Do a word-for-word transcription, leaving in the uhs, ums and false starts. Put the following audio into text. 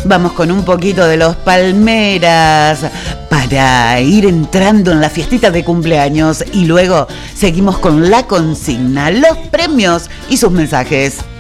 vamos con un poquito de Los Palmeras para ir entrando en la fiestita de cumpleaños y luego seguimos con la consigna, los premios y sus mensajes.